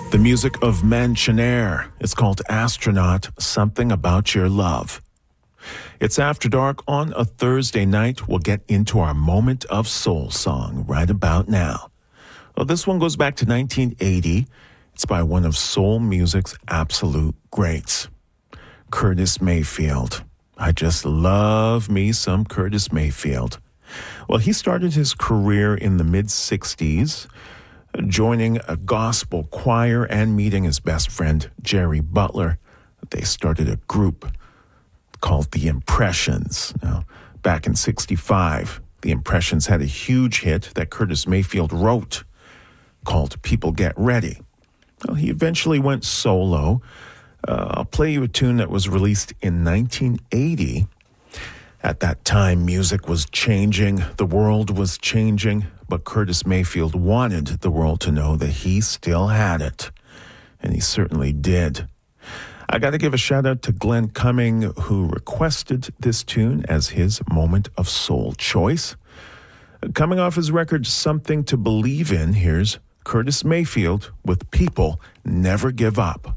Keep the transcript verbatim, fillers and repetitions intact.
The music of Mansionaire. It's called Astronaut, Something About Your Love. It's After Dark on a Thursday night. We'll get into our moment of soul song right about now. Well, this one goes back to nineteen eighty. It's by one of soul music's absolute greats, Curtis Mayfield. I just love me some Curtis Mayfield. Well, he started his career in the mid-sixties, joining a gospel choir and meeting his best friend, Jerry Butler. They started a group called The Impressions. Now, back in sixty-five, The Impressions had a huge hit that Curtis Mayfield wrote called People Get Ready. Well, he eventually went solo. Uh, I'll play you a tune that was released in nineteen eighty. At that time, music was changing, the world was changing, but Curtis Mayfield wanted the world to know that he still had it, and he certainly did. I got to give a shout out to Glenn Cumming, who requested this tune as his moment of soul choice. Coming off his record, Something to Believe In, here's Curtis Mayfield with People Never Give Up.